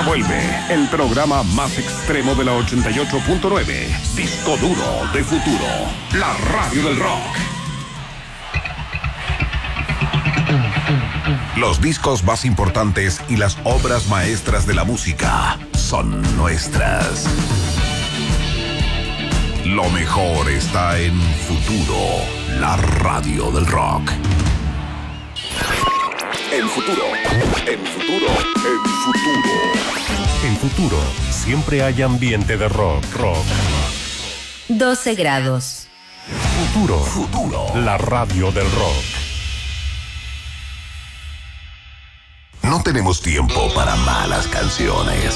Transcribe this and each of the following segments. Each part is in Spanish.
Ya vuelve el programa más extremo de la 88.9, Disco Duro de Futuro, la radio del rock. Los discos más importantes y las obras maestras de la música son nuestras. Lo mejor está en Futuro, la radio del rock. En Futuro, en Futuro, en Futuro. En Futuro, siempre hay ambiente de rock. 12 grados. Futuro, la radio del rock. No tenemos tiempo para malas canciones.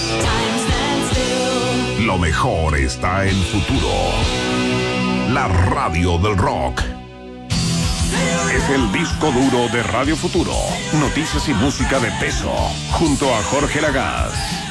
Lo mejor está en Futuro, la radio del rock. Es el disco duro de Radio Futuro. Noticias y música de peso, junto a Jorge Lagaz.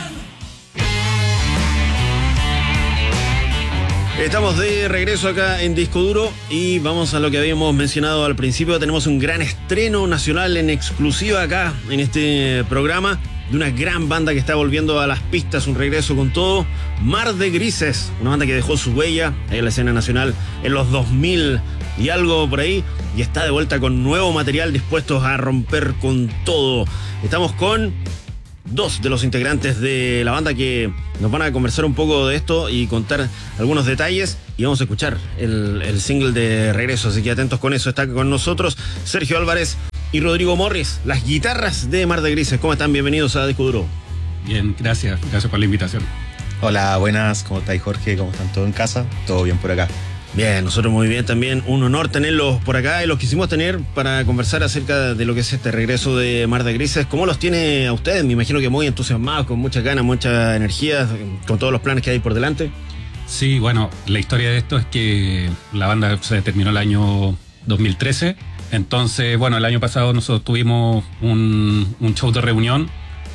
Estamos de regreso acá en Disco Duro y vamos a lo que habíamos mencionado al principio. Tenemos un gran estreno nacional en exclusiva acá en este programa de una gran banda que está volviendo a las pistas, un regreso con todo. Mar de Grises, una banda que dejó su huella en la escena nacional en los 2000 y algo por ahí, y está de vuelta con nuevo material, dispuestos a romper con todo. Estamos con dos de los integrantes de la banda que nos van a conversar un poco de esto y contar algunos detalles, y vamos a escuchar el single de regreso, así que atentos con eso. Está con nosotros Sergio Álvarez y Rodrigo Morris, las guitarras de Mar de Grises. ¿Cómo están? Bienvenidos a Disco Duro. Bien, gracias por la invitación. Hola, buenas, ¿cómo estáis, Jorge? ¿Cómo están todos en casa? ¿Todo bien por acá? Bien, nosotros muy bien también. Un honor tenerlos por acá y los quisimos tener para conversar acerca de lo que es este regreso de Mar de Grises. ¿Cómo los tiene a ustedes? Me imagino que muy entusiasmados, con muchas ganas, mucha energía, con todos los planes que hay por delante. Sí, bueno, la historia de esto es que la banda se terminó el año 2013. Entonces, bueno, el año pasado nosotros tuvimos un show de reunión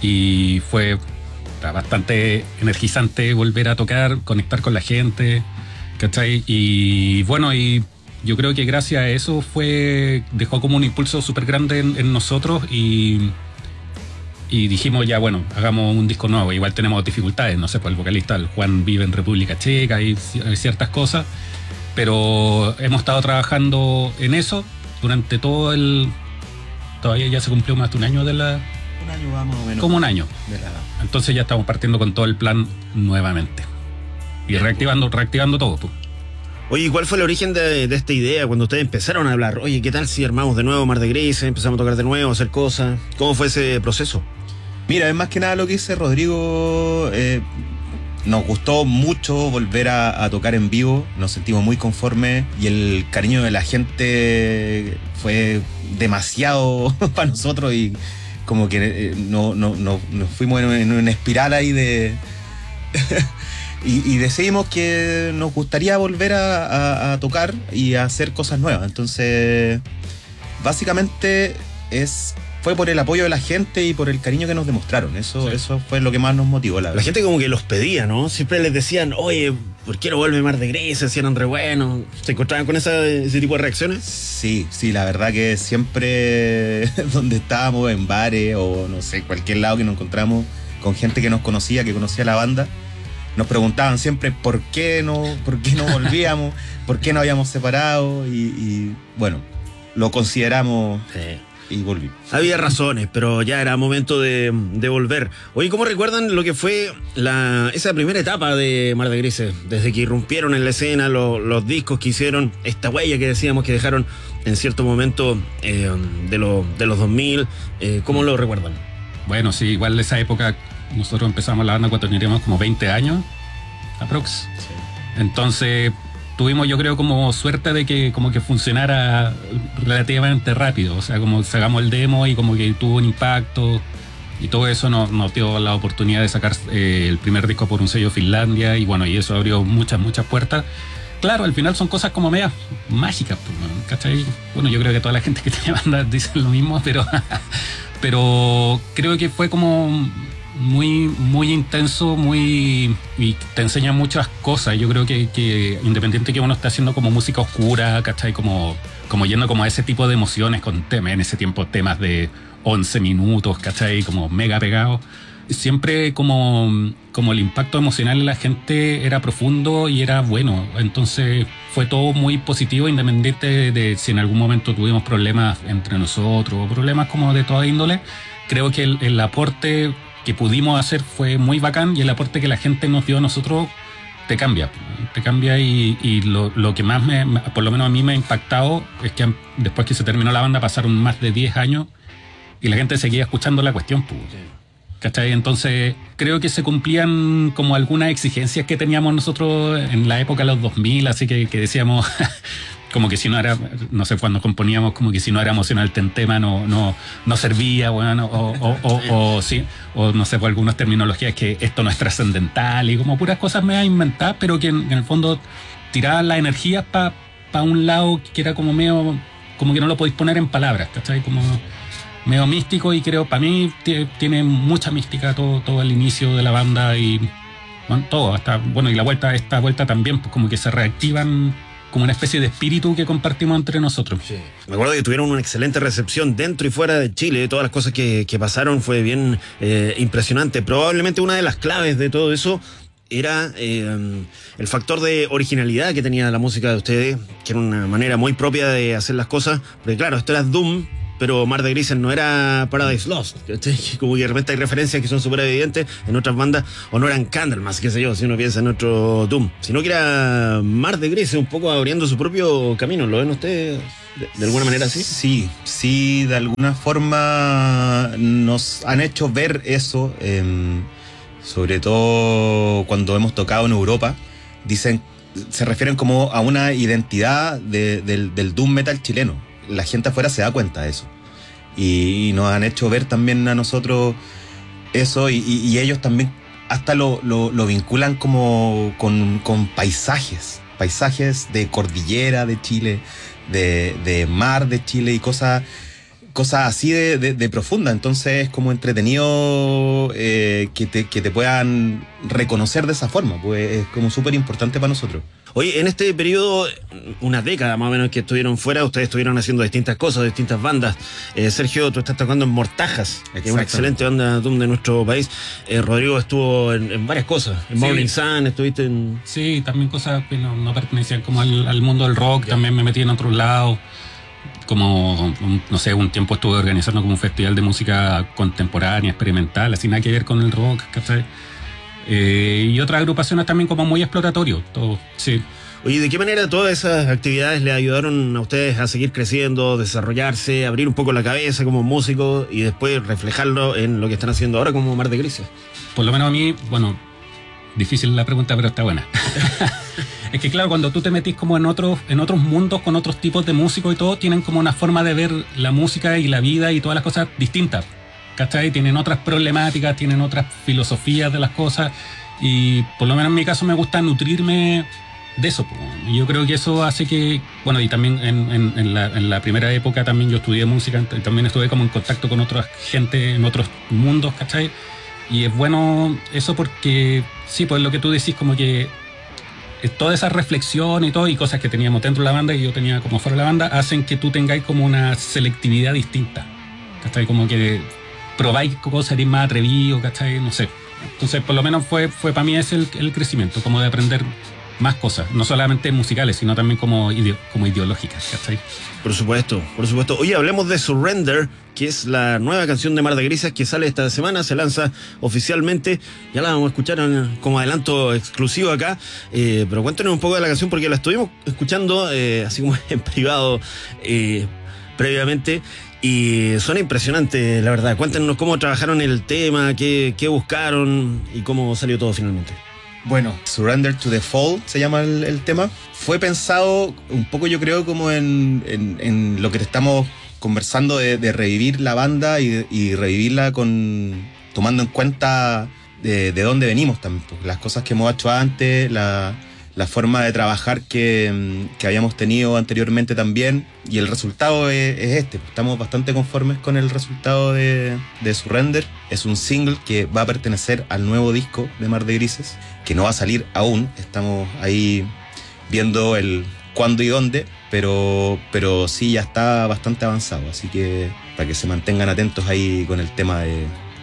y fue bastante energizante volver a tocar, conectar con la gente, ¿cachai? Y bueno, y yo creo que gracias a eso dejó como un impulso súper grande en nosotros y dijimos ya, bueno, hagamos un disco nuevo. Igual tenemos dificultades, no sé, pues el vocalista, el Juan, vive en República Checa y hay ciertas cosas, pero hemos estado trabajando en eso durante todo todavía ya se cumplió más de un año de la... Un año más o menos. Como un año. Entonces ya estamos partiendo con todo el plan nuevamente. Y reactivando todo. Pues. Oye, ¿cuál fue el origen de esta idea cuando ustedes empezaron a hablar? Oye, ¿qué tal si armamos de nuevo Mar de Grises, empezamos a tocar de nuevo, a hacer cosas? ¿Cómo fue ese proceso? Mira, es más que nada lo que dice Rodrigo. Nos gustó mucho volver a tocar en vivo, nos sentimos muy conformes y el cariño de la gente fue demasiado para nosotros y como que nos fuimos en una espiral ahí de... y decidimos que nos gustaría volver a tocar y a hacer cosas nuevas. Entonces, básicamente fue por el apoyo de la gente y por el cariño que nos demostraron. Eso fue lo que más nos motivó, la verdad. La gente como que los pedía, ¿no? Siempre les decían, oye, ¿por qué no vuelve Mar de Grises? Si eran re buenos. ¿Se encontraban con ese tipo de reacciones? Sí, la verdad que siempre donde estábamos, en bares o no sé, cualquier lado que nos encontramos con gente que nos conocía, que conocía la banda, nos preguntaban siempre por qué no volvíamos, por qué no habíamos separado y bueno, lo consideramos... Sí. Y volví. Había razones, pero ya era momento de volver. Oye, ¿cómo recuerdan lo que fue esa primera etapa de Mar de Grises? Desde que irrumpieron en la escena, los discos que hicieron, esta huella que decíamos que dejaron en cierto momento de los 2000. ¿Cómo lo recuerdan? Bueno, sí, igual de esa época nosotros empezamos la banda cuando teníamos como 20 años, aprox. Sí. Entonces... tuvimos, yo creo, como suerte de que como que funcionara relativamente rápido, o sea, como sacamos el demo y como que tuvo un impacto y todo eso nos dio la oportunidad de sacar el primer disco por un sello Finlandia y bueno, y eso abrió muchas puertas. Claro, al final son cosas como medias mágicas, ¿cachai? Bueno, yo creo que toda la gente que tiene bandas dice lo mismo, pero creo que fue como... muy intenso, y te enseña muchas cosas. Yo creo que independiente que uno esté haciendo como música oscura, ¿cachai? Como yendo como a ese tipo de emociones con temas, en ese tiempo temas de 11 minutos, ¿cachai? Como mega pegados. siempre como el impacto emocional en la gente era profundo y era bueno. Entonces fue todo muy positivo, independiente de si en algún momento tuvimos problemas entre nosotros o problemas como de toda índole. Creo que el aporte que pudimos hacer fue muy bacán, y el aporte que la gente nos dio a nosotros te cambia y lo que más por lo menos a mí me ha impactado es que después que se terminó la banda pasaron más de 10 años y la gente seguía escuchando la cuestión, ¿cachai? Entonces creo que se cumplían como algunas exigencias que teníamos nosotros en la época de los 2000, así que decíamos como que si no era, no sé, cuando componíamos, como que si no era emocional el tema no servía, bueno, o sí, o no sé, por algunas terminologías que esto no es trascendental y como puras cosas me inventadas, pero que en el fondo tiraban las energías para un lado que era como medio, como que no lo podéis poner en palabras, ¿cachai? Como medio místico, y creo, para mí tiene mucha mística todo el inicio de la banda y bueno, todo, hasta, bueno, y esta vuelta también, pues como que se reactivan como una especie de espíritu que compartimos entre nosotros. Sí. Me acuerdo que tuvieron una excelente recepción dentro y fuera de Chile. Todas las cosas que pasaron fue bien impresionante. Probablemente una de las claves de todo eso era el factor de originalidad que tenía la música de ustedes, que era una manera muy propia de hacer las cosas. Porque claro, esto era Doom, pero Mar de Grises no era Paradise Lost, ¿cachai? Como que de repente hay referencias que son súper evidentes en otras bandas, o no eran Candlemas, qué sé yo, si uno piensa en otro Doom, sino que era Mar de Grises un poco abriendo su propio camino. ¿Lo ven ustedes de alguna manera así? Sí, de alguna forma nos han hecho ver eso, sobre todo cuando hemos tocado en Europa. Se refieren como a una identidad del Doom Metal chileno. La gente afuera se da cuenta de eso y nos han hecho ver también a nosotros eso, y ellos también hasta lo vinculan como con paisajes de cordillera de Chile, de mar de Chile y cosas así de profunda. Entonces es como entretenido que te puedan reconocer de esa forma, pues es como súper importante para nosotros. Oye, en este periodo, una década más o menos que estuvieron fuera, ustedes estuvieron haciendo distintas cosas, distintas bandas. Sergio, tú estás tocando en Mortajas, que es una excelente banda Doom de nuestro país. Rodrigo estuvo en varias cosas, en Morning Sun, estuviste en... Sí, también cosas que no pertenecían como al mundo del rock, también me metí en otros lados. Como, no sé, un tiempo estuve organizando como un festival de música contemporánea, experimental, así nada que ver con el rock, ¿cachai? Y otras agrupaciones también como muy exploratorio, todo, sí. Oye, ¿de qué manera todas esas actividades le ayudaron a ustedes a seguir creciendo, desarrollarse, abrir un poco la cabeza como músicos y después reflejarlo en lo que están haciendo ahora como Mar de Grises? Por lo menos a mí, bueno, difícil la pregunta, pero está buena. Es que claro, cuando tú te metís como en otros mundos con otros tipos de músicos y todo, tienen como una forma de ver la música y la vida y todas las cosas distintas, ¿cachai? Tienen otras problemáticas, tienen otras filosofías de las cosas, y por lo menos en mi caso me gusta nutrirme de eso. Y yo creo que eso hace que, bueno, y también en la primera época también yo estudié música, y también estuve como en contacto con otra gente en otros mundos, ¿cachai? Y es bueno eso porque, sí, pues lo que tú decís, como que toda esa reflexión y todo, y cosas que teníamos dentro de la banda y yo tenía como fuera de la banda, hacen que tú tengáis como una selectividad distinta, ¿cachai? Como que probáis cosas, eres más atrevido, ¿cachai? No sé. Entonces, por lo menos fue para mí ese el crecimiento, como de aprender más cosas, no solamente musicales, sino también como ideológicas, ¿cachai? Por supuesto, por supuesto. Oye, hablemos de Surrender, que es la nueva canción de Mar de Grises que sale esta semana, se lanza oficialmente. Ya la vamos a escuchar como adelanto exclusivo acá, pero cuéntanos un poco de la canción porque la estuvimos escuchando así como en privado previamente. Y suena impresionante, la verdad. Cuéntenos cómo trabajaron el tema, qué buscaron y cómo salió todo finalmente. Bueno, Surrender to the Fall se llama el tema. Fue pensado un poco, yo creo, como en lo que te estamos conversando de revivir la banda y revivirla tomando en cuenta de dónde venimos también. Pues, las cosas que hemos hecho antes, la forma de trabajar que habíamos tenido anteriormente también, y el resultado es este. Estamos bastante conformes con el resultado de Surrender. Es un single que va a pertenecer al nuevo disco de Mar de Grises, que no va a salir aún, estamos ahí viendo el cuándo y dónde, pero sí ya está bastante avanzado, así que para que se mantengan atentos ahí con el tema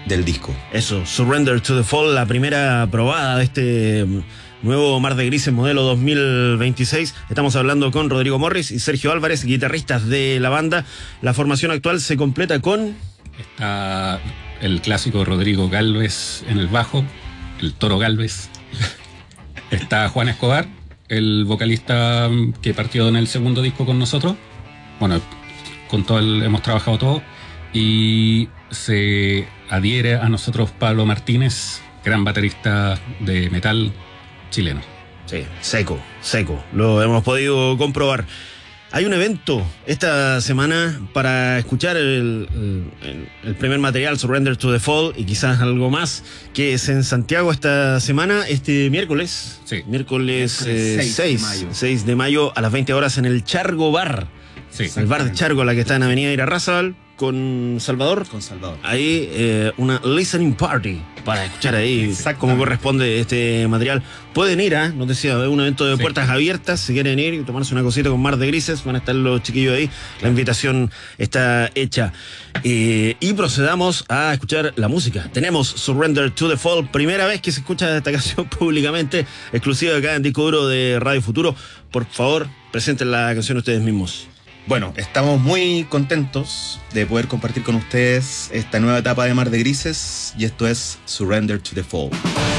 del disco. Eso, Surrender to the Fall, la primera probada de este nuevo Mar de Grises modelo 2026. Estamos hablando con Rodrigo Morris y Sergio Álvarez, guitarristas de la banda. La formación actual se completa con... Está el clásico Rodrigo Galvez en el bajo, el Toro Galvez. Está Juan Escobar, el vocalista que partió en el segundo disco con nosotros. Bueno, con todo hemos trabajado todo. Y se adhiere a nosotros Pablo Martínez, gran baterista de metal chileno. Sí, seco. Lo hemos podido comprobar. Hay un evento esta semana para escuchar el primer material, Surrender to the Fall, y quizás algo más, que es en Santiago esta semana, este miércoles. Sí. Miércoles 6 de mayo a las 20 horas en el Chargo Bar. Sí. El bar de Chargo, la que está en Avenida Irarrázaval, con Salvador. Ahí una listening party para escuchar ahí cómo corresponde este material. Pueden ir, nos decía, es un evento de puertas abiertas. Si quieren ir y tomarse una cosita con Mar de Grises, van a estar los chiquillos ahí. La invitación está hecha. Y procedamos a escuchar la música. Tenemos Surrender to the Fall, primera vez que se escucha esta canción públicamente, exclusiva acá en Disco Duro de Radio Futuro. Por favor, presenten la canción ustedes mismos. Bueno, estamos muy contentos de poder compartir con ustedes esta nueva etapa de Mar de Grises, y esto es Surrender to the Fall.